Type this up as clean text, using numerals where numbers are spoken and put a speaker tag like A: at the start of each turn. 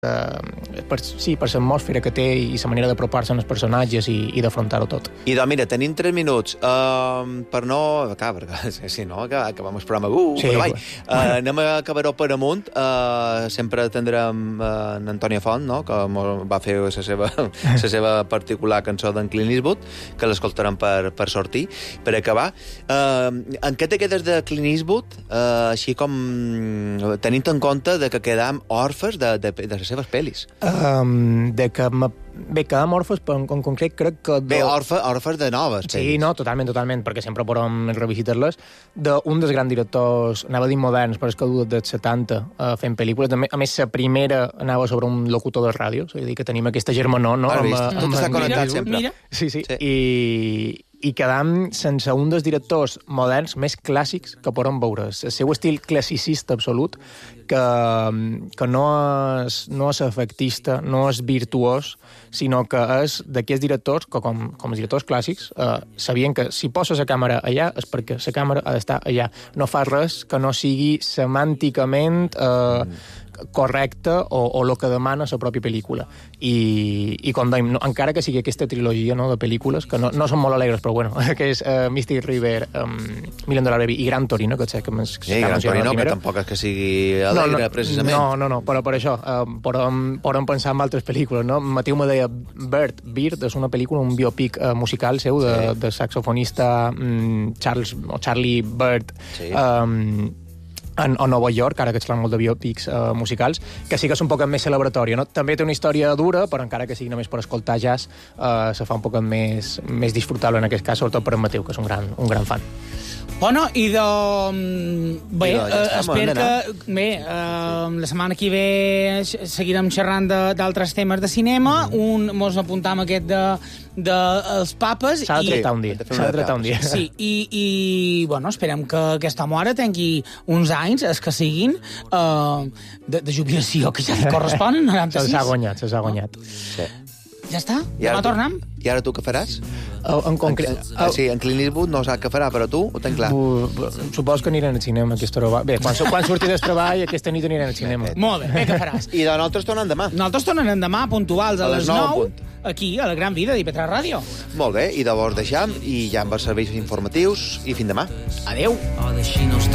A: per l'atmosfera que té i la manera d'apropar-se als personatges i d'afrontar-ho tot.
B: I doncs mira, tenim 3 minuts per no... perquè si no, acabem el programa. Però vai, anem a acabar-ho per amunt. Sempre tindrem en Antònia Font, no?, que va fer la seva particular cançó d'en Clint Eastwood, que l'escoltarem per sortir, per acabar. En què te quedes de Clint Eastwood, així com tenint en compte que quedam orfes de les seves pel·lis?
A: Quedam orfes, però en concret crec que...
B: Orfes de noves pel·lis.
A: Sí, no, totalment, perquè sempre podem revisitar-les, d'un dels grans directors, anava a dir moderns, però és que dels 70, fent pel·lícules. A més, la primera anava sobre un locutor de ràdio, és a dir, que tenim aquesta germanor, no?
B: Tot està connectat sempre.
A: Sí. I quedam sense un dels directors moderns més clàssics que podem veure. El seu estil classicista absolut, que no és efectista, no és virtuós, sinó que és d'aquests directors que, com els directors clàssics, sabien que si poses la càmera allà és perquè la càmera ha d'estar allà. No fa res que no sigui semànticament correcte o el que demana la pròpia pel·lícula. I com dèiem, encara que sigui aquesta trilogia, no, de pel·lícules, que no són molt alegres, però bueno, que és Mystic River, Million Dollar Baby i Gran Torino, que sé que
B: Gran Torino, que tampoc és que sigui alegre, precisament.
A: No, però per això podem pensar en altres pel·lícules, no? Mateu me deia Bird és una pel·lícula, un biopic musical seu de saxofonista Charlie Bird, a Nova York, ara que es fan molt de biopics musicals, que sí que és un poc més celebratori, no? També té una història dura, però encara que sigui només per escoltar jazz, se fa un poc més disfrutable en aquest cas, sobretot per en Mateu, que és un gran fan.
C: Bueno, i bé, espero que la setmana que ve seguirem xerrant d'altres temes de cinema. Mos apuntam aquest dels papes.
A: S'ha de tractar un dia.
C: Sí, i bueno, esperem que aquesta mare tingui uns anys, els que siguin, de jubilació, que ja li corresponen, 96.
A: Se'ls ha guanyat.
C: Sí. Ja està? Demà tornem?
B: I ara tu què faràs?
A: En concret...
B: Sí, en Clint Eastwood no sap què farà, però tu ho tens clar.
A: Supos que anirem al cinema aquesta hora. Bé, quan surti del treball, aquesta nit anirem al cinema.
C: Molt bé, què faràs?
B: I nosaltres tornem demà.
C: Nosaltres tornem demà, puntuals, a les 9, aquí, a la Gran Vida d'IV3 Ràdio.
B: Molt bé, i llavors deixam, i ja amb els serveis informatius, i fins demà.
C: Adéu.